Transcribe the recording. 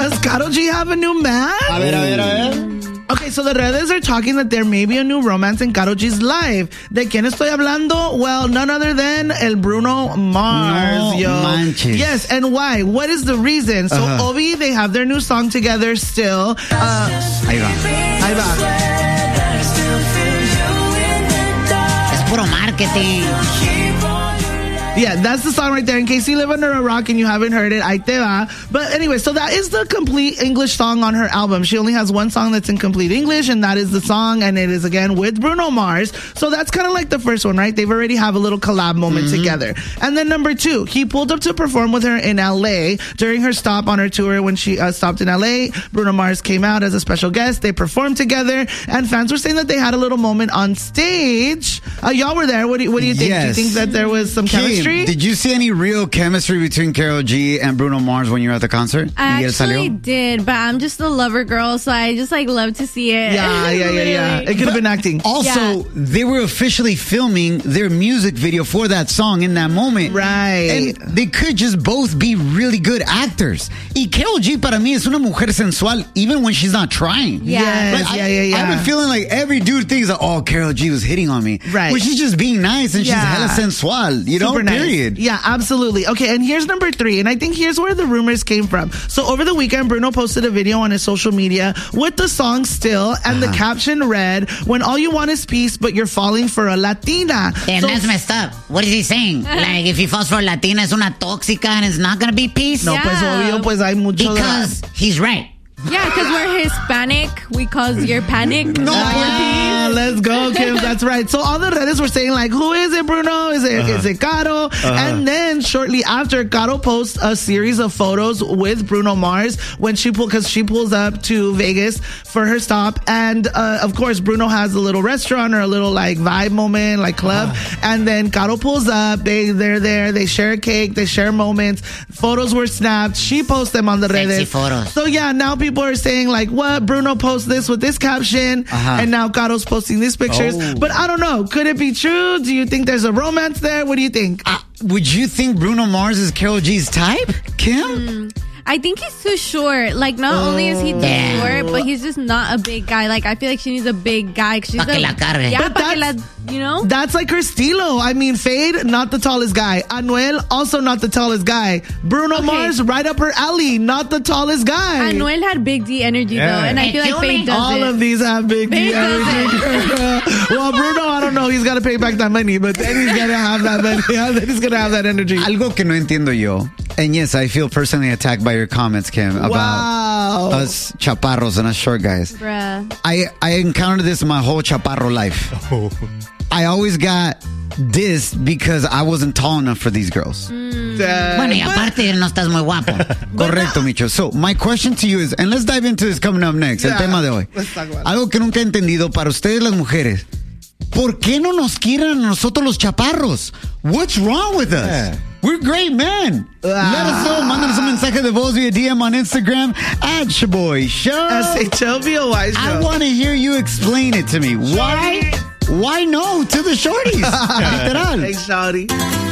Does Karol G have a new man? A ver. Okay, so the redes are talking that there may be a new romance in Karol G's life. ¿De quién estoy hablando? Well, none other than el Bruno Mars, No manches. Yes, and why? What is the reason? So, Obi, they have their new song together still. Ahí va. Es puro marketing. Yeah, that's the song right there. In case you live under a rock and you haven't heard it, ahí te va. But anyway, so that is the complete English song on her album. She only has one song that's in complete English, and that is the song, and it is again with Bruno Mars. So that's kind of like the first one, right? They've already have a little collab moment together. And then number 2, he pulled up to perform with her in LA during her stop on her tour. When she stopped in LA, Bruno Mars came out as a special guest. They performed together, and fans were saying that they had a little moment on stage. Y'all were there. What do you think? Yes. Do you think that there was some chemistry? Did you see any real chemistry between Karol G and Bruno Mars when you were at the concert? I actually did, but I'm just a lover girl, so I just love to see it. Yeah. It could have been acting. Also, they were officially filming their music video for that song in that moment. Right. And they could just both be really good actors. Y Karol G para mí es una mujer sensual even when she's not trying. Yeah. Yes, Like, yeah. I have a feeling like every dude thinks that, oh, Karol G was hitting on me. Right. But she's just being nice and she's Yeah. hella sensual. You know, Super nice. period. Yeah, absolutely. Okay, and here's number 3, and I think here's where the rumors came from. So over the weekend, Bruno posted a video on his social media with the song Still, and the caption read, "When all you want is peace, but you're falling for a Latina." Damn, So- that's messed up. What is he saying? Like, if he falls for a Latina, es una tóxica and it's not going to be peace? No, pues obvio, pues hay mucho Because he's right. Yeah, because we're Hispanic. We cause your panic. No, let's go, Kim. That's right. So all the redes were saying, like, who is it, Bruno? Is it Caro? And then shortly after, Caro posts a series of photos with Bruno Mars when she pulls up to Vegas for her stop. And of course, Bruno has a little restaurant or a little like vibe moment, like club. And then Caro pulls up. They're there. They share a cake. They share moments. Photos were snapped. She posts them on the Sexy redes. photos. So yeah, now people are saying like, what? Bruno posts this with this caption, and now Caro's posting these pictures. But I don't know. Could it be true? Do you think there's a romance there? What do you think? Would you think Bruno Mars is Karol G's type, Kim? I think he's too short. Like, not only is he too short, but he's just not a big guy. Like, I feel like she needs a big guy. She's Pa' que la cargue. Yeah, But pa' que la, you know? That's like her estilo. I mean, Fade, not the tallest guy. Anuel, also not the tallest guy. Bruno Mars, right up her alley, not the tallest guy. Anuel had big D energy, though. And I feel like Fade does All it. of these have big D Fade does energy. Well, Bruno, I don't know. He's got to pay back that money, but then he's going to have that money. He's going to have that energy. Algo que no entiendo yo. And yes, I feel personally attacked by your comments, Kim, about us chaparros and us short guys. Bruh. I encountered this in my whole chaparro life. I always got dissed because I wasn't tall enough for these girls. Bueno, y aparte no estás muy guapo. Correcto, Micho. So, my question to you is, and let's dive into this coming up next, el tema de hoy. Let's talk about it. Algo que nunca he entendido para ustedes las mujeres. ¿Por qué no nos quieren a nosotros los chaparros? What's wrong with us? We're great men. Let us know. Mándanos un mensaje de voz via DM on Instagram at Shaboy Show. SHOBOY Show. I want to hear you explain it to me. Why no to the shorties? Literal. Thanks, Shawty.